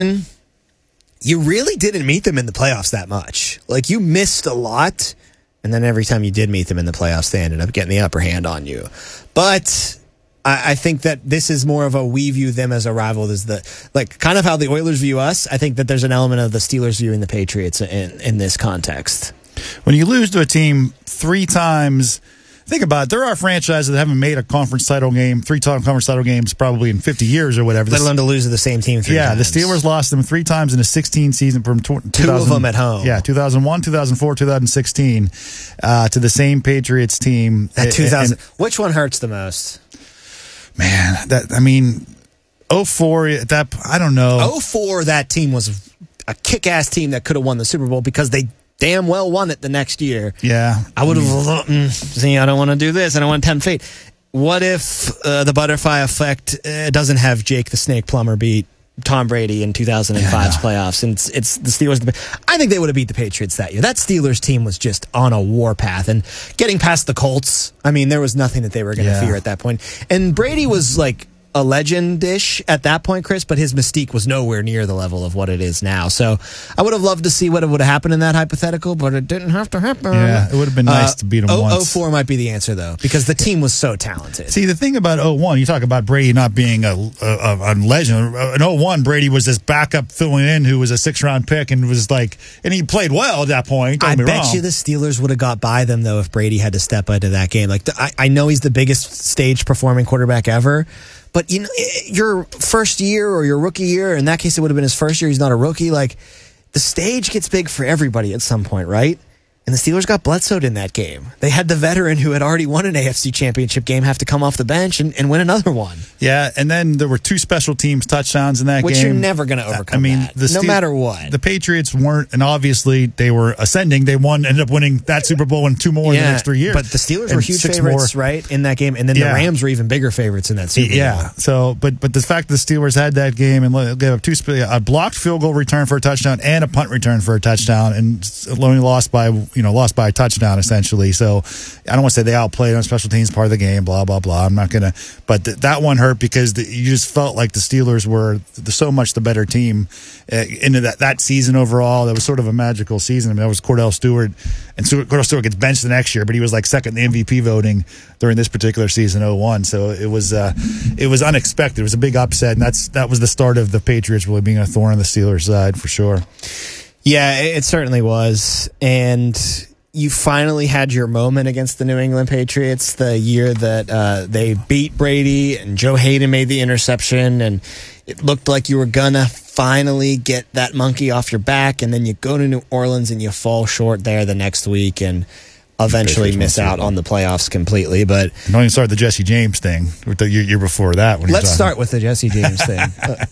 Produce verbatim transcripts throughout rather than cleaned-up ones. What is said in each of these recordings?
you really didn't meet them in the playoffs that much. Like, you missed a lot, and then every time you did meet them in the playoffs, they ended up getting the upper hand on you. But I, I think that this is more of a we view them as a rival as the, like, kind of how the Oilers view us. I think that there's an element of the Steelers viewing the Patriots in, in this context. When you lose to a team three times, think about it. There are franchises that haven't made a conference title game, three-time conference title games probably in fifty years or whatever. Let alone to lose to the same team three yeah, times. the Steelers lost them three times in a sixteen season from two of them at home. Yeah, two thousand one, two thousand four, two thousand sixteen uh, to the same Patriots team. At two thousand, and, which one hurts the most? Man, that I mean, oh four, that I don't know. oh four, that team was a kick-ass team that could have won the Super Bowl because they damn well won it the next year. Yeah. I would have, mm, see, I don't want to do this. I don't want to tempt fate. What if uh, the butterfly effect uh, doesn't have Jake the Snake Plumber beat Tom Brady in two thousand five's yeah. playoffs? And it's, it's the Steelers. I think they would have beat the Patriots that year. That Steelers team was just on a warpath. And getting past the Colts, I mean, there was nothing that they were going to yeah. fear at that point. And Brady was like a legend-ish at that point, Chris, but his mystique was nowhere near the level of what it is now. So I would have loved to see what would have happened in that hypothetical, but it didn't have to happen. Yeah, it would have been nice uh, to beat him once. oh four might be the answer, though, because the team was so talented. See, the thing about oh one, you talk about Brady not being a, a, a legend. In oh one, Brady was this backup filling in who was a six-round pick and was like, and he played well at that point. Don't I be bet wrong. you the Steelers would have got by them, though, if Brady had to step into that game. Like, I, I know he's the biggest stage-performing quarterback ever, but you know, your first year or your rookie year, in that case, it would have been his first year. He's not a rookie. Like, the stage gets big for everybody at some point, right? And the Steelers got Bledsoe in that game. They had the veteran who had already won an A F C championship game have to come off the bench and, and win another one. Yeah, and then there were two special teams touchdowns in that Which game. Which you're never going to overcome I mean, that, the no Steel- matter what. The Patriots weren't, and obviously they were ascending. They won, ended up winning that Super Bowl and two more yeah, in the next three years. But the Steelers and were huge favorites, more. right, in that game. And then yeah. the Rams were even bigger favorites in that Super Bowl. Yeah, so, but but the fact that the Steelers had that game and gave up two, a blocked field goal return for a touchdown and a punt return for a touchdown, and only lost by, you know, lost by a touchdown essentially. So I don't want to say they outplayed on special teams part of the game, blah, blah, blah. I'm not going to, but th- that one hurt because the, you just felt like the Steelers were the, so much the better team uh, into that, that season overall. That was sort of a magical season. I mean, that was Cordell Stewart, and Stewart, Cordell Stewart gets benched the next year, but he was like second in the M V P voting during this particular season, oh one. So it was, uh, it was unexpected. It was a big upset, and that's, that was the start of the Patriots really being a thorn on the Steelers' side for sure. Yeah, it certainly was. And you finally had your moment against the New England Patriots the year that uh, they beat Brady and Joe Hayden made the interception, and it looked like you were going to finally get that monkey off your back, and then you go to New Orleans and you fall short there the next week and eventually miss out on the playoffs completely. But don't even start the Jesse James thing the year, year before that. When let's start with the Jesse James thing. uh,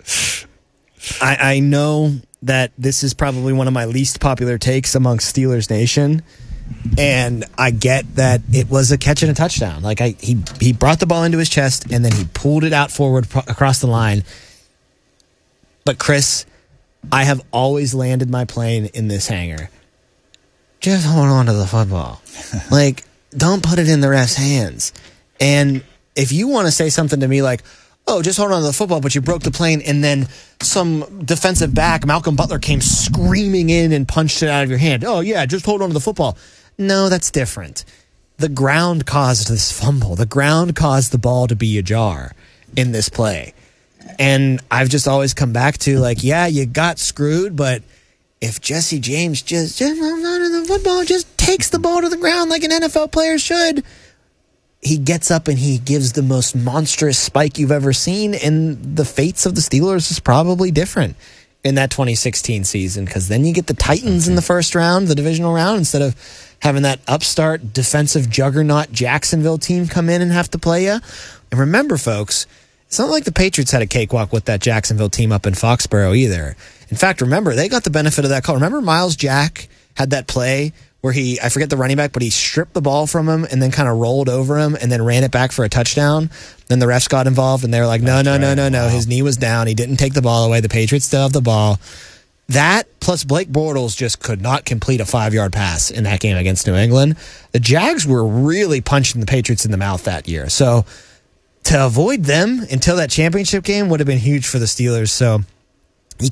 I, I know that this is probably one of my least popular takes amongst Steelers Nation, and I get that it was a catch and a touchdown. Like I, he he brought the ball into his chest and then he pulled it out forward pro- across the line. But Chris, I have always landed my plane in this hangar. Just hold on to the football. Like, don't put it in the ref's hands. And if you want to say something to me like, oh, just hold on to the football, but you broke the plane, and then some defensive back, Malcolm Butler, came screaming in and punched it out of your hand. Oh, yeah, just hold on to the football. No, that's different. The ground caused this fumble. The ground caused the ball to be ajar in this play. And I've just always come back to, like, yeah, you got screwed, but if Jesse James just, just hold on to the football, just takes the ball to the ground like an N F L player should, he gets up and he gives the most monstrous spike you've ever seen, and the fates of the Steelers is probably different in that twenty sixteen season, because then you get the Titans in the first round, the divisional round, instead of having that upstart defensive juggernaut Jacksonville team come in and have to play you. And remember, folks, it's not like the Patriots had a cakewalk with that Jacksonville team up in Foxborough either. In fact, remember, they got the benefit of that call. Remember Miles Jack had that play where he, I forget the running back, but he stripped the ball from him and then kind of rolled over him and then ran it back for a touchdown. Then the refs got involved and they were like, no, no, no, no, no. His knee was down. He didn't take the ball away. The Patriots still have the ball. That plus Blake Bortles just could not complete a five-yard pass in that game against New England. The Jags were really punching the Patriots in the mouth that year. So to avoid them until that championship game would have been huge for the Steelers. So